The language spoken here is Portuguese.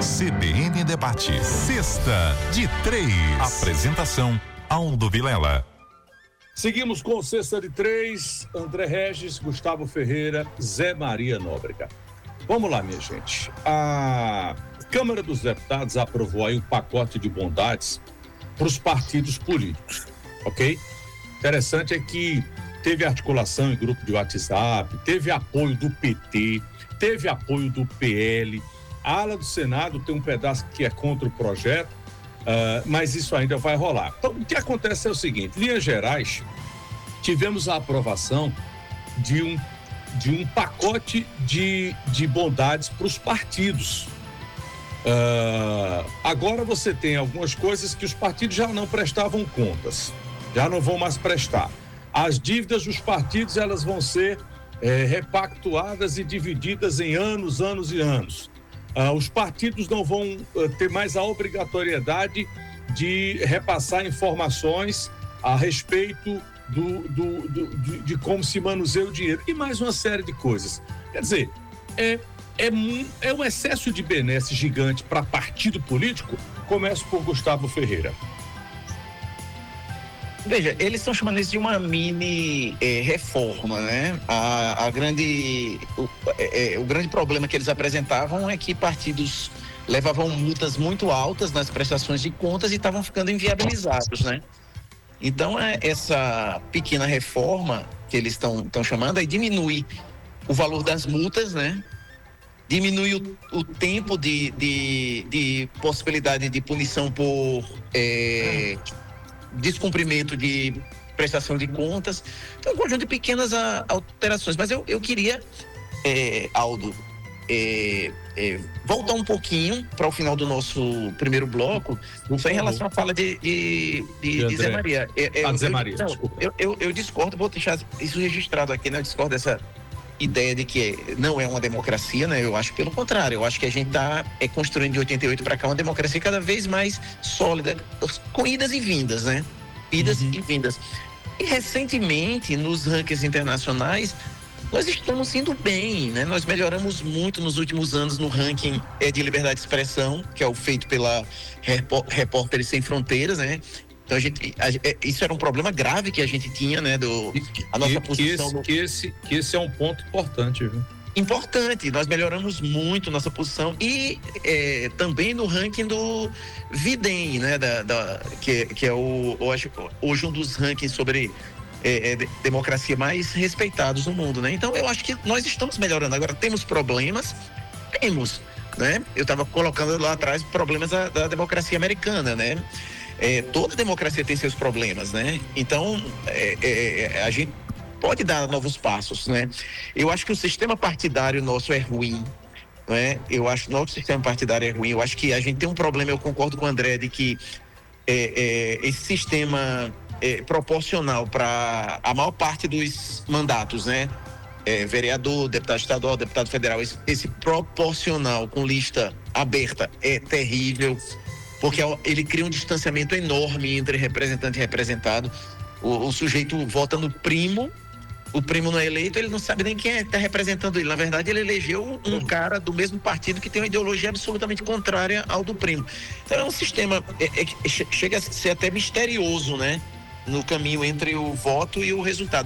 CBN Debate, sexta de 3. Apresentação, Aldo Vilela. Seguimos com Sexta de 3, André Regis, Gustavo Ferreira, Zé Maria Nóbrega. Vamos lá, minha gente. A Câmara dos Deputados aprovou aí um pacote de bondades para os partidos políticos, ok? Interessante é que teve articulação em grupo de WhatsApp, teve apoio do PT, teve apoio do PL. A ala do Senado tem um pedaço que é contra o projeto, mas isso ainda vai rolar. Então, o que acontece é o seguinte: em linhas gerais, tivemos a aprovação de um pacote de bondades para os partidos. Agora você tem algumas coisas que os partidos já não prestavam contas, já não vão mais prestar. As dívidas dos partidos, elas vão ser repactuadas e divididas em anos e anos. Os partidos não vão ter mais a obrigatoriedade de repassar informações a respeito de como se manuseia o dinheiro e mais uma série de coisas. Quer dizer, é um excesso de benesse gigante para partido político. Começo por Gustavo Ferreira. Veja, eles estão chamando isso de uma mini reforma, né? O grande problema que eles apresentavam é que partidos levavam multas muito altas nas prestações de contas e estavam ficando inviabilizados, né? Então, essa pequena reforma que eles estão chamando aí diminui o valor das multas, né? Diminui o tempo de possibilidade de punição por descumprimento de prestação de contas. Então, um conjunto de pequenas alterações. Mas eu queria, Aldo, voltar um pouquinho para o final do nosso primeiro bloco, só em relação à fala de Zé Maria. Zé Maria, eu discordo, vou deixar isso registrado aqui, né? Eu discordo dessa ideia de que não é uma democracia, né? Eu acho pelo contrário, eu acho que a gente está construindo de 88 para cá uma democracia cada vez mais sólida, com idas e vindas, né? Idas e vindas. E recentemente, nos rankings internacionais, nós estamos indo bem, né? Nós melhoramos muito nos últimos anos no ranking de liberdade de expressão, que é o feito pela Repórteres Sem Fronteiras, né? Então isso era um problema grave que a gente tinha, né? A nossa posição. Que esse é um ponto importante, viu? Importante, nós melhoramos muito nossa posição e também no ranking do Videm, né? Que é hoje um dos rankings sobre democracia mais respeitados no mundo, né? Então eu acho que nós estamos melhorando. Agora, temos problemas? Temos, né? Eu estava colocando lá atrás problemas da democracia americana, né? Toda democracia tem seus problemas, né? Então, a gente pode dar novos passos, né? Eu acho que o sistema partidário nosso é ruim, né? Eu acho que o nosso sistema partidário é ruim. Eu acho que a gente tem um problema, eu concordo com o André, de que esse sistema proporcional para a maior parte dos mandatos, né? Vereador, deputado estadual, deputado federal, esse proporcional com lista aberta é terrível, porque ele cria um distanciamento enorme entre representante e representado. O sujeito vota no primo, o primo não é eleito, ele não sabe nem quem está representando ele. Na verdade, ele elegeu um cara do mesmo partido que tem uma ideologia absolutamente contrária ao do primo. Então é um sistema, chega a ser até misterioso, né? No caminho entre o voto e o resultado.